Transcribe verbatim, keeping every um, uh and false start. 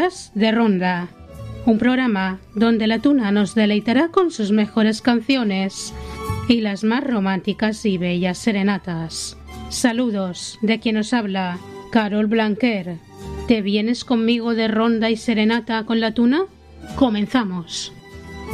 Detrás de Ronda, un programa donde la tuna nos deleitará con sus mejores canciones y las más románticas y bellas serenatas. Saludos de quien os habla, Carol Blanquer. ¿Te vienes conmigo de ronda y serenata con la tuna? ¡Comenzamos!